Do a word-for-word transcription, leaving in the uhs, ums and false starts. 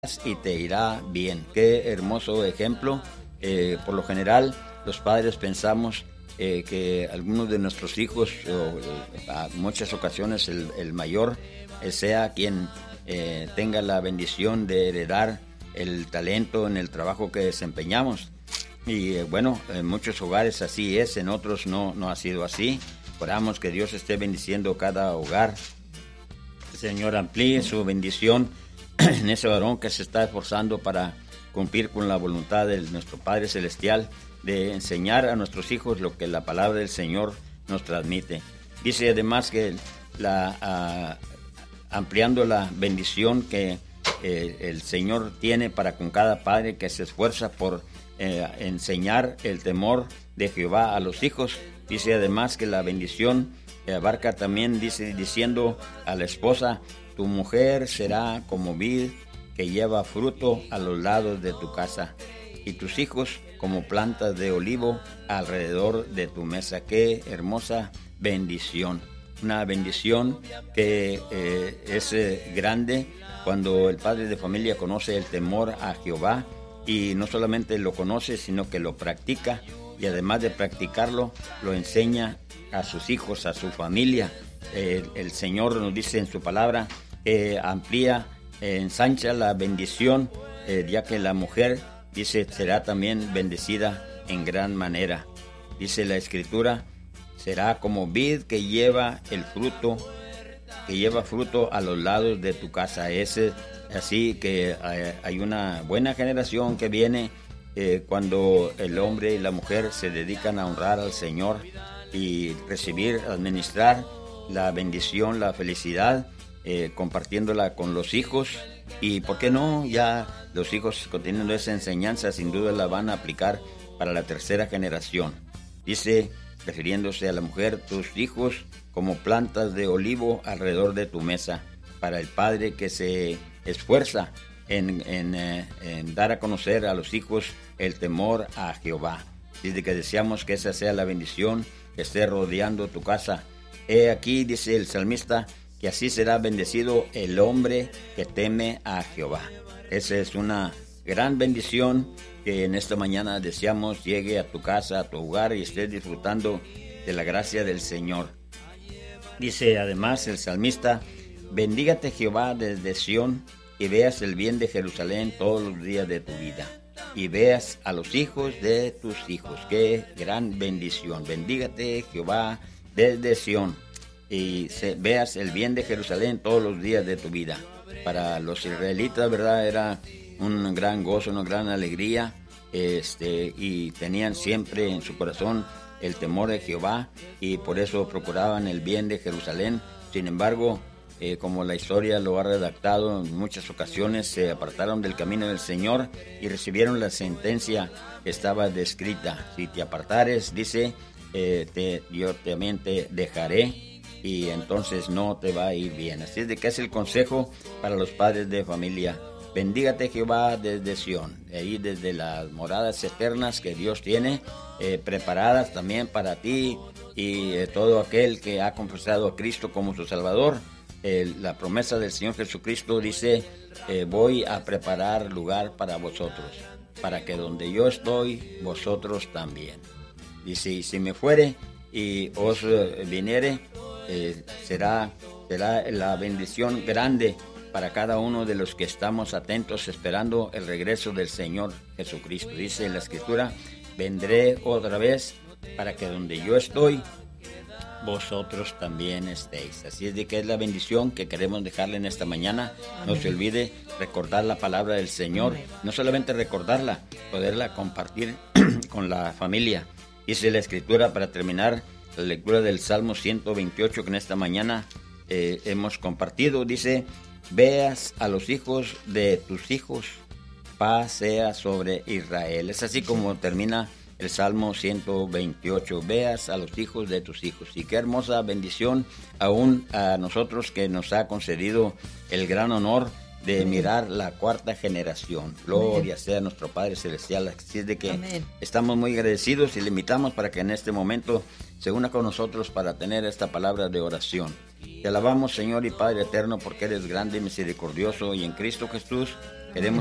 y te irá bien. Qué hermoso ejemplo. Eh, por lo general, los padres pensamos eh, que algunos de nuestros hijos, o eh, a muchas ocasiones el, el mayor, eh, sea quien eh, tenga la bendición de heredar el talento en el trabajo que desempeñamos. Y eh, bueno, en muchos hogares así es, en otros no, no ha sido así. Oramos que Dios esté bendiciendo cada hogar. Señor, amplíe su bendición en ese varón que se está esforzando para cumplir con la voluntad de nuestro Padre Celestial, de enseñar a nuestros hijos lo que la palabra del Señor nos transmite. Dice además que la, uh, ampliando la bendición que eh, el Señor tiene para con cada padre que se esfuerza por eh, enseñar el temor de Jehová a los hijos. Dice además que la bendición abarca también, dice, diciendo a la esposa: tu mujer será como vid que lleva fruto a los lados de tu casa, y tus hijos como plantas de olivo alrededor de tu mesa. Qué hermosa bendición. Una bendición que eh, es eh, grande cuando el padre de familia conoce el temor a Jehová, y no solamente lo conoce, sino que lo practica, y además de practicarlo, lo enseña a sus hijos, a su familia. Eh, el Señor nos dice en su palabra que eh, amplía, eh, ensancha la bendición, eh, ya que la mujer, dice, será también bendecida en gran manera. Dice la Escritura: será como vid que lleva el fruto, que lleva fruto a los lados de tu casa. Es así que eh, hay una buena generación que viene eh, cuando el hombre y la mujer se dedican a honrar al Señor y recibir, administrar la bendición, la felicidad, eh, compartiéndola con los hijos. Y por qué no, ya los hijos, continuando esa enseñanza, sin duda la van a aplicar para la tercera generación. Dice, refiriéndose a la mujer: tus hijos como plantas de olivo alrededor de tu mesa. Para el padre que se esfuerza en, en, eh, en dar a conocer a los hijos el temor a Jehová. Dice que deseamos que esa sea la bendición que esté rodeando tu casa. He aquí, dice el salmista, que así será bendecido el hombre que teme a Jehová. Esa es una gran bendición que en esta mañana deseamos llegue a tu casa, a tu hogar, y estés disfrutando de la gracia del Señor. Dice además el salmista: bendígate Jehová desde Sión, y veas el bien de Jerusalén todos los días de tu vida, y veas a los hijos de tus hijos. Qué gran bendición. Bendígate Jehová desde Sión, y se, veas el bien de Jerusalén todos los días de tu vida. Para los israelitas, ¿verdad?, era un gran gozo, una gran alegría, este, y tenían siempre en su corazón el temor de Jehová, y por eso procuraban el bien de Jerusalén. Sin embargo, eh, como la historia lo ha redactado, en muchas ocasiones se apartaron del camino del Señor y recibieron la sentencia que estaba descrita: si te apartares, dice, eh, te, yo también te dejaré, y entonces no te va a ir bien. Así es de que es el consejo para los padres de familia: bendígate Jehová desde Sión, ahí desde las moradas eternas que Dios tiene eh, preparadas también para ti y eh, todo aquel que ha confesado a Cristo como su Salvador. Eh, la promesa del Señor Jesucristo dice: eh, voy a preparar lugar para vosotros, para que donde yo estoy, vosotros también. Dice: y si me fuere y os eh, viniere, eh, será, será la bendición grande para cada uno de los que estamos atentos esperando el regreso del Señor Jesucristo. Dice la Escritura: vendré otra vez para que donde yo estoy, vosotros también estéis. Así es de que es la bendición que queremos dejarle en esta mañana. No se olvide recordar la palabra del Señor, no solamente recordarla, poderla compartir con la familia. Dice la Escritura, para terminar, la lectura del Salmo ciento veintiocho que en esta mañana eh, hemos compartido. Dice: veas a los hijos de tus hijos, paz sea sobre Israel. Es así como termina el Salmo ciento veintiocho. Veas a los hijos de tus hijos. Y qué hermosa bendición aún a nosotros que nos ha concedido el gran honor de mirar la cuarta generación. Gloria sea a nuestro Padre Celestial. Así es de que Amén. Estamos muy agradecidos y le invitamos para que en este momento se una con nosotros para tener esta palabra de oración. Te alabamos, Señor y Padre eterno, porque eres grande y misericordioso, y en Cristo Jesús Queremos